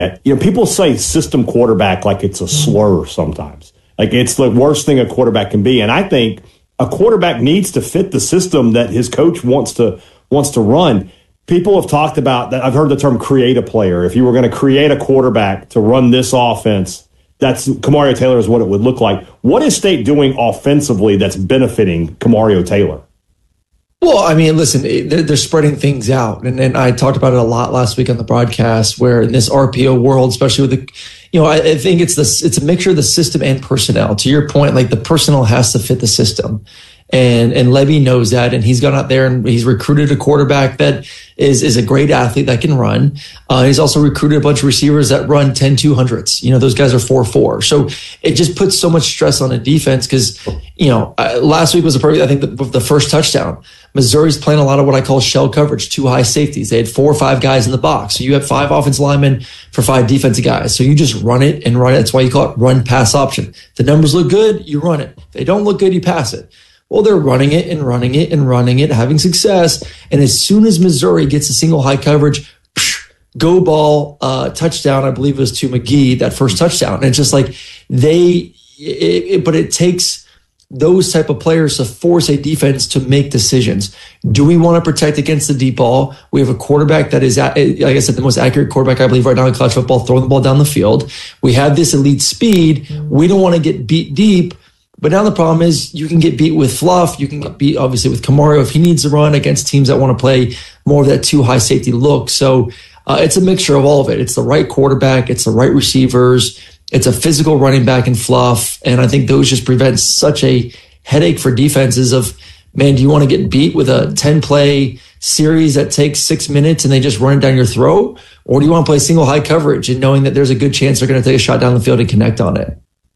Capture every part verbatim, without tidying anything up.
You know, people say system quarterback like it's a slur sometimes. Like it's the worst thing a quarterback can be. And I think a quarterback needs to fit the system that his coach wants to wants to run. People have talked about that. I've heard the term create a player. If you were going to create a quarterback to run this offense, that's Kamario Taylor is what it would look like. What is State doing offensively that's benefiting Kamario Taylor? Well, I mean, listen, they're, they're spreading things out. And, and I talked about it a lot last week on the broadcast, where in this R P O world, especially with the, you know, I, I think it's this, it's a mixture of the system and personnel. To your point, like the personnel has to fit the system. And, and Levy knows that. And he's gone out there and he's recruited a quarterback that is, is a great athlete that can run. Uh, he's also recruited a bunch of receivers that run ten two hundreds. You know, those guys are four four. So it just puts so much stress on a defense because, you know, uh, last week was a perfect, I think the, the first touchdown. Missouri's playing a lot of what I call shell coverage, two high safeties. They had four or five guys in the box. So you have five offensive linemen for five defensive guys. So you just run it and run it. That's why you call it run pass option. If the numbers look good, you run it. If they don't look good, you pass it. Well, they're running it and running it and running it, having success. And as soon as Missouri gets a single high coverage, psh, go ball, uh, touchdown, I believe it was to McGee, that first touchdown. And it's just like they, it, it, but it takes those type of players to force a defense to make decisions. Do we want to protect against the deep ball? We have a quarterback that is, like I said, the most accurate quarterback, I believe, right now in college football, throwing the ball down the field. We have this elite speed. We don't want to get beat deep. But now the problem is you can get beat with fluff. You can get beat, obviously, with Kamario if he needs to run against teams that want to play more of that two high safety look. So uh, it's a mixture of all of it. It's the right quarterback. It's the right receivers. It's a physical running back in fluff. And I think those just prevent such a headache for defenses of, man, do you want to get beat with a ten-play series that takes six minutes and they just run it down your throat? Or do you want to play single high coverage and knowing that there's a good chance they're going to take a shot down the field and connect on it?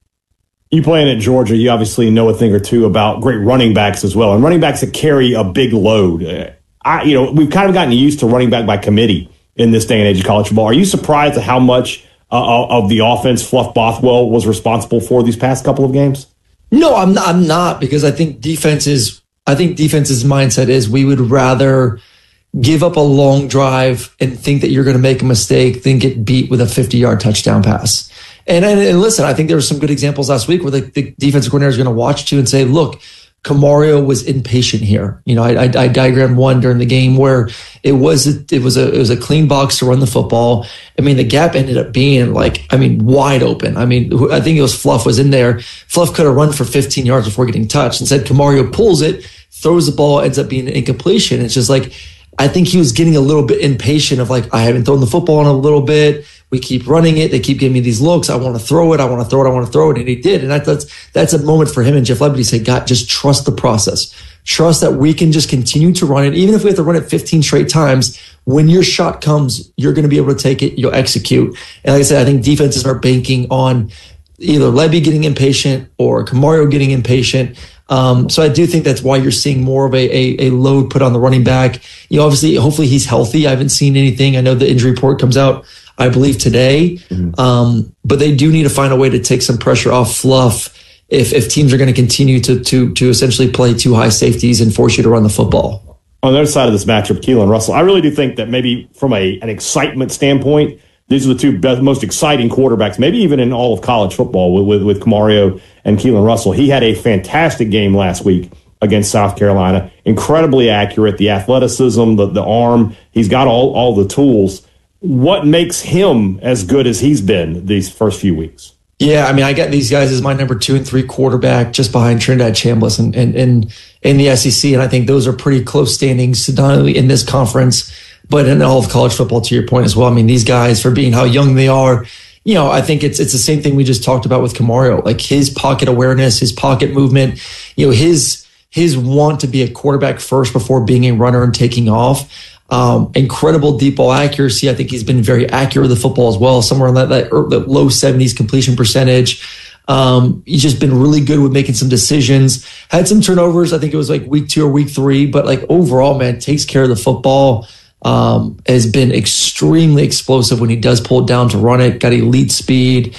You playing at Georgia, you obviously know a thing or two about great running backs as well, and running backs that carry a big load. I, you know, we've kind of gotten used to running back by committee in this day and age of college football. Are you surprised at how much uh, of the offense Fluff Bothwell was responsible for these past couple of games? No, I'm not, I'm not because I think defenses. I think defense's mindset is we would rather give up a long drive and think that you're going to make a mistake than get beat with a fifty-yard touchdown pass. And, and, and listen, I think there were some good examples last week where the, the defensive coordinator is going to watch too and say, look, Kamario was impatient here. You know, I, I, I diagrammed one during the game where it was a, it was a it was a clean box to run the football. I mean, the gap ended up being like, I mean, wide open. I mean, I think it was Fluff was in there. Fluff could have run for fifteen yards before getting touched. Instead, Kamario pulls it, throws the ball, ends up being an incompletion. It's just like, I think he was getting a little bit impatient of like, I haven't thrown the football in a little bit. We keep running it. They keep giving me these looks. I want to throw it. I want to throw it. I want to throw it. And he did. And that, that's, that's a moment for him and Jeff Lebby to say, God, just trust the process. Trust that we can just continue to run it. Even if we have to run it fifteen straight times, when your shot comes, you're going to be able to take it. You'll execute. And like I said, I think defenses are banking on either Lebby getting impatient or Kamario getting impatient. Um, so I do think that's why you're seeing more of a, a, a load put on the running back. You know, obviously, hopefully he's healthy. I haven't seen anything. I know the injury report comes out, I believe, today. Mm-hmm. Um, but they do need to find a way to take some pressure off Fluff if, if teams are going to continue to, to, to essentially play two high safeties and force you to run the football. On the other side of this matchup, Keelan Russell, I really do think that maybe from a, an excitement standpoint, these are the two best, most exciting quarterbacks, maybe even in all of college football with, with, with Kamario and Keelan Russell. He had a fantastic game last week against South Carolina. Incredibly accurate, the athleticism, the, the arm. He's got all, all the tools. What makes him as good as he's been these first few weeks? Yeah, I mean, I got these guys as my number two and three quarterback just behind Trinidad Chambliss and, and, and in the S E C. And I think those are pretty close standings, not only in this conference, but in all of college football, to your point as well. I mean, these guys, for being how young they are, you know, I think it's it's the same thing we just talked about with Kamario, like his pocket awareness, his pocket movement, you know, his his want to be a quarterback first before being a runner and taking off. Um, incredible deep ball accuracy. I think he's been very accurate with the football as well, somewhere in that, that, that low seventies completion percentage. Um, he's just been really good with making some decisions. Had some turnovers. I think it was like week two or week three, but like overall, man, takes care of the football. Um, has been extremely explosive when he does pull it down to run it. Got elite speed.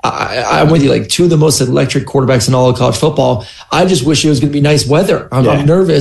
I, I'm with you. Like two of the most electric quarterbacks in all of college football. I just wish it was going to be nice weather. I'm, yeah. I'm nervous.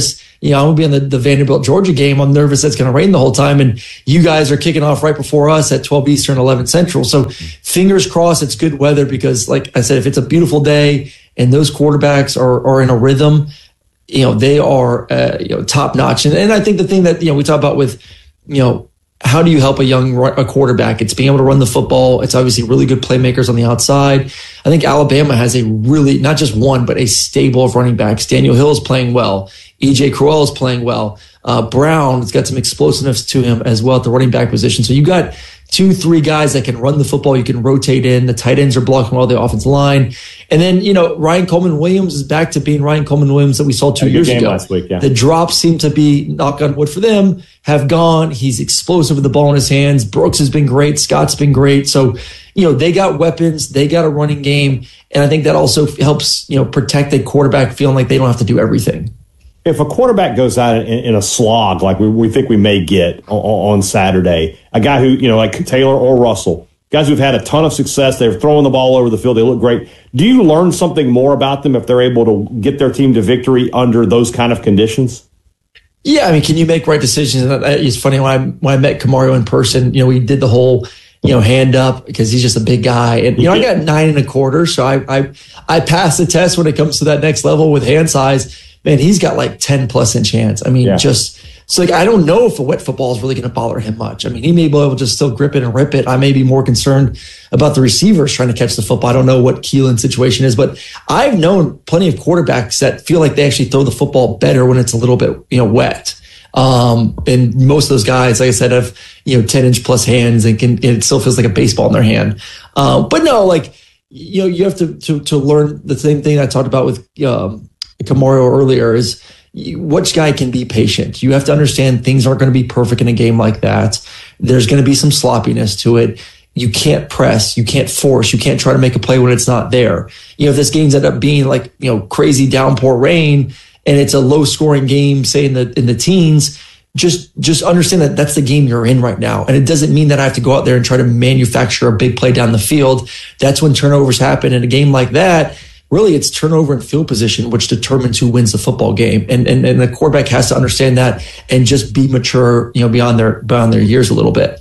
you know, I'm going to be on the, the Vanderbilt, Georgia game. I'm nervous that it's going to rain the whole time. And you guys are kicking off right before us at twelve Eastern, eleven Central. So fingers crossed it's good weather because, like I said, if it's a beautiful day and those quarterbacks are, are in a rhythm, you know, they are, uh, you know, top notch. And, and I think the thing that, you know, we talk about with, you know, how do you help a young a quarterback? It's being able to run the football. It's obviously really good playmakers on the outside. I think Alabama has a really, not just one, but a stable of running backs. Daniel Hill is playing well. E J Crowell is playing well. Uh, Brown has got some explosiveness to him as well at the running back position. So you got two, three guys that can run the football. You can rotate in. The tight ends are blocking well the offensive line. And then, you know, Ryan Coleman Williams is back to being Ryan Coleman Williams that we saw two years ago. Last week, yeah. The drops seem to be, knock on wood for them, have gone. He's explosive with the ball in his hands. Brooks has been great. Scott's been great. So, you know, they got weapons. They got a running game. And I think that also helps, you know, protect the quarterback feeling like they don't have to do everything. If a quarterback goes out in, in a slog like we, we think we may get on, on Saturday, a guy who, you know, like Taylor or Russell, guys who've had a ton of success, they're throwing the ball over the field, they look great. Do you learn something more about them if they're able to get their team to victory under those kind of conditions? Yeah, I mean, can you make right decisions? It's funny, when I, when I met Kamario in person, you know, we did the whole, you know, hand up because he's just a big guy. And, you know, I got nine and a quarter, so I, I, I passed the test when it comes to that next level with hand size. Man, he's got like ten plus inch hands. I mean, yeah. just, so like, I don't know if a wet football is really going to bother him much. I mean, he may be able to just still grip it and rip it. I may be more concerned about the receivers trying to catch the football. I don't know what Keelan's situation is, but I've known plenty of quarterbacks that feel like they actually throw the football better when it's a little bit, you know, wet. Um, and most of those guys, like I said, have, you know, ten inch plus hands and can, and it still feels like a baseball in their hand. Um, but no, like, you know, you have to, to, to learn the same thing I talked about with, um, Kamario earlier is which guy can be patient. You have to understand things aren't going to be perfect in a game like that. There's going to be some sloppiness to it. You can't press, you can't force, you can't try to make a play when it's not there. You know, if this game's end up being like, you know, crazy downpour rain and it's a low scoring game, say in the, in the teens, just, just understand that that's the game you're in right now. And it doesn't mean that I have to go out there and try to manufacture a big play down the field. That's when turnovers happen in a game like that. Really, it's turnover and field position, which determines who wins the football game. And, and, and the quarterback has to understand that and just be mature, you know, beyond their, beyond their years a little bit.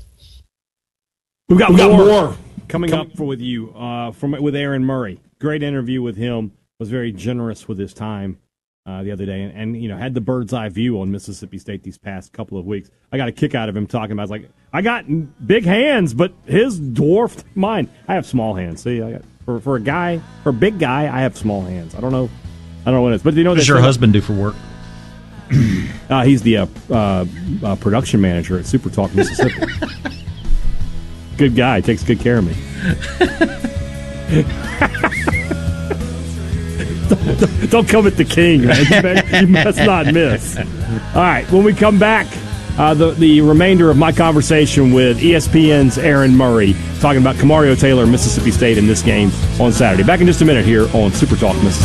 We've got, We've got more, more coming Come. up for, with you uh, from with Aaron Murray. Great interview with him. Was very generous with his time uh, the other day, and, and you know had the bird's eye view on Mississippi State these past couple of weeks. I got a kick out of him talking about, like, I got big hands, but his dwarfed mine. I have small hands. See, I got. For for a guy, for a big guy, I have small hands. I don't know, I don't know what it is. But you know, what does your husband do for work? uh, he's the uh, uh, uh, production manager at Super Talk Mississippi. Good guy, takes good care of me. don't, don't come at the king, man. You, may, you must not miss. All right, when we come back. Uh, the, the remainder of my conversation with E S P N's Aaron Murray, talking about Kamario Taylor, Mississippi State in this game on Saturday. Back in just a minute here on Super Talk Mississippi.